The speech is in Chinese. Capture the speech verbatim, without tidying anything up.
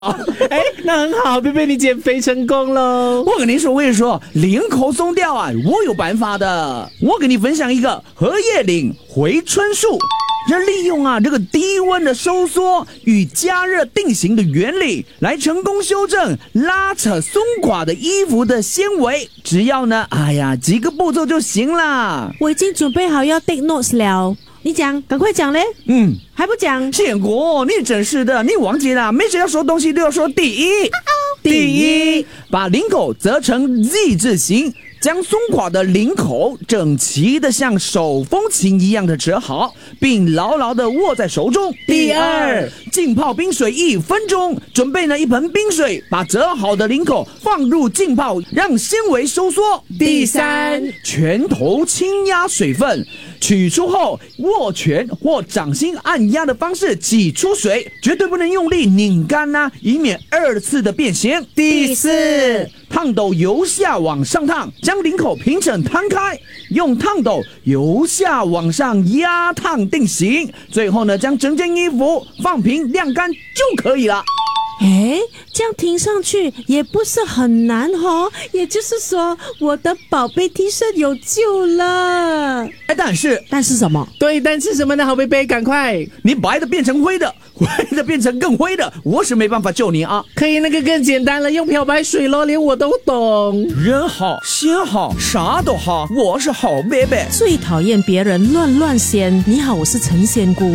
哎，那很好，贝贝你减肥成功喽！ 我跟你说，我跟你说，领口松掉啊，我有办法的。我给你分享一个荷叶领回春术，这利用啊这个低温的收缩与加热定型的原理，来成功修正拉扯松垮的衣服的纤维。只要呢，哎呀几个步骤就行啦。 我已经准备好要 take notes 了。你讲，赶快讲嘞！ 嗯， 还不讲？ 建国，你真是的，你忘记了，每次要说东西都要说第一。第一，把领口折成 Z 字形，将松垮的领口整齐的像手风琴一样的折好，并牢牢的握在手中。第二，浸泡冰水一分钟，准备呢一盆冰水，把折好的领口放入浸泡，让纤维收缩。 第三， 拳头轻压水分，取出后握拳或掌心按压的方式挤出水，绝对不能用力拧干啊，以免二次的变形。 第四， 烫斗由下往上烫，将领口平整摊开，用烫斗由下往上压烫定型，最后呢，将整件衣服放平晾干就可以了。 哎，这样听上去也不是很难哦。也就是说，我的宝贝 T 恤有救了。 哎，但是， 但是什么？ 对，但是什么呢？好贝贝，赶快！ 你白的变成灰的，灰的变成更灰的，我是没办法救你啊。 可以，那个更简单了，用漂白水咯，连我都懂。 人好，心好，啥都好，我是好贝贝。 最讨厌别人乱乱掀。你好，我是陈仙姑。